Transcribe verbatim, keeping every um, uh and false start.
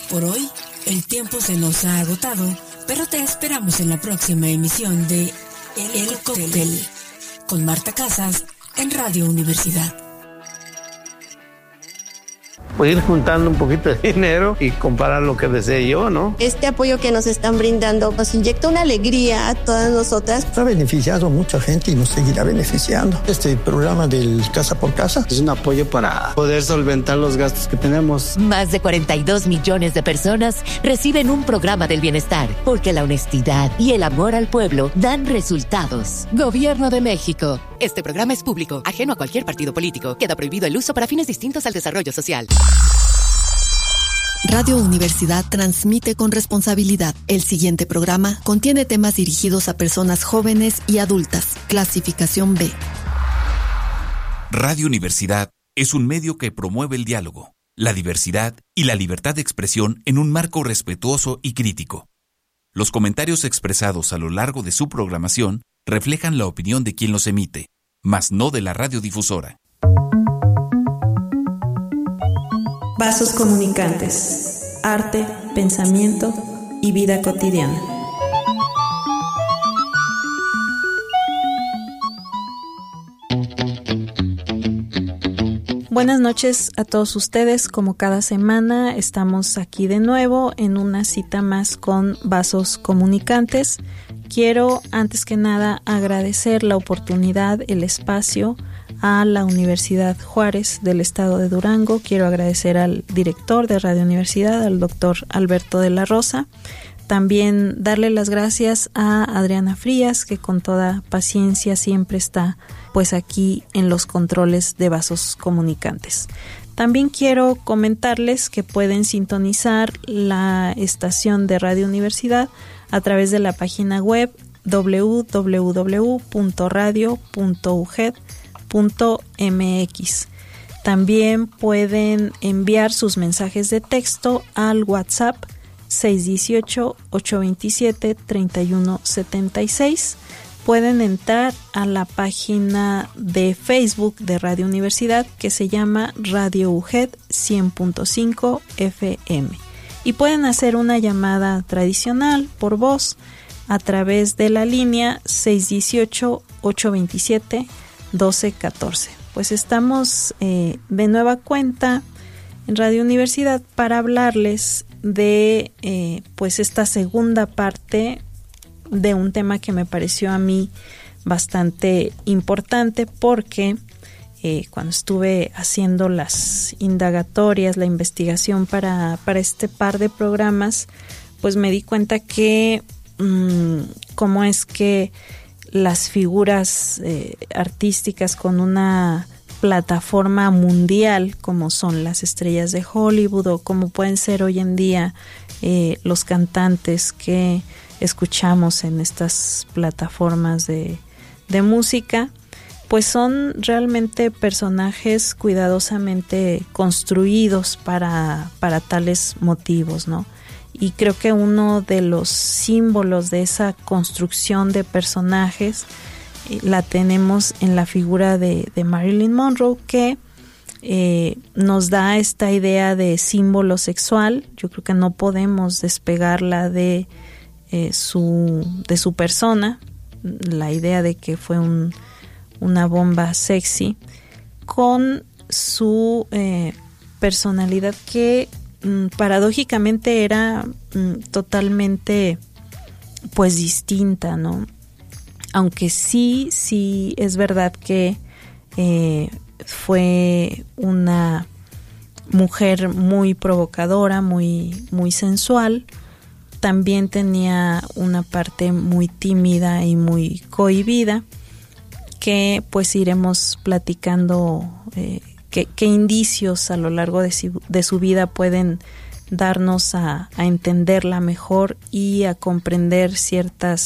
Por hoy, el tiempo se nos ha agotado, pero te esperamos en la próxima emisión de El, El Cóctel, con Marta Casas, en Radio Universidad. Pues ir juntando un poquito de dinero y comparar lo que desee yo, ¿no? Este apoyo que nos están brindando nos inyecta una alegría a todas nosotras. Ha beneficiado a mucha gente y nos seguirá beneficiando. Este programa del Casa por Casa es un apoyo para poder solventar los gastos que tenemos. Más de cuarenta y dos millones de personas reciben un programa del bienestar, porque la honestidad y el amor al pueblo dan resultados. Gobierno de México. Este programa es público, ajeno a cualquier partido político. Queda prohibido el uso para fines distintos al desarrollo social. Radio Universidad transmite con responsabilidad. El siguiente programa contiene temas dirigidos a personas jóvenes y adultas. Clasificación B. Radio Universidad es un medio que promueve el diálogo, la diversidad y la libertad de expresión en un marco respetuoso y crítico. Los comentarios expresados a lo largo de su programación reflejan la opinión de quien los emite, mas no de la radiodifusora. Vasos comunicantes, arte, pensamiento y vida cotidiana. Buenas noches a todos ustedes. Como cada semana estamos aquí de nuevo en una cita más con Vasos Comunicantes. Quiero antes que nada agradecer la oportunidad, el espacio a la Universidad Juárez del Estado de Durango. Quiero agradecer al director de Radio Universidad, al doctor Alberto de la Rosa. También darle las gracias a Adriana Frías, que con toda paciencia siempre está pues aquí en los controles de Vasos Comunicantes. También quiero comentarles que pueden sintonizar la estación de Radio Universidad a través de la página web doble u doble u doble u punto radio punto u g e d punto m x. También pueden enviar sus mensajes de texto al WhatsApp seis uno ocho, ocho dos siete, tres uno siete seis. Pueden entrar a la página de Facebook de Radio Universidad, que se llama Radio U G E D cien punto cinco F M. Y pueden hacer una llamada tradicional por voz a través de la línea seis uno ocho, ocho dos siete, uno dos uno cuatro. Pues estamos eh, de nueva cuenta en Radio Universidad para hablarles de eh, pues esta segunda parte de un tema que me pareció a mí bastante importante, porque eh, cuando estuve haciendo las indagatorias, la investigación para, para este par de programas, pues me di cuenta que mmm, cómo es que las figuras eh, artísticas con una plataforma mundial, como son las estrellas de Hollywood o como pueden ser hoy en día eh, los cantantes que escuchamos en estas plataformas de, de música, pues son realmente personajes cuidadosamente construidos para, para tales motivos, ¿no? Y creo que uno de los símbolos de esa construcción de personajes eh, la tenemos en la figura de, de Marilyn Monroe, que eh, nos da esta idea de símbolo sexual. Yo creo que no podemos despegarla de eh, su de su persona, la idea de que fue un, una bomba sexy, con su eh, personalidad que paradójicamente era mm, totalmente pues distinta, ¿no? Aunque sí, sí es verdad que eh, fue una mujer muy provocadora, muy, muy sensual. También tenía una parte muy tímida y muy cohibida, que pues iremos platicando eh, qué, qué indicios a lo largo de su, de su vida pueden darnos a, a entenderla mejor y a comprender ciertas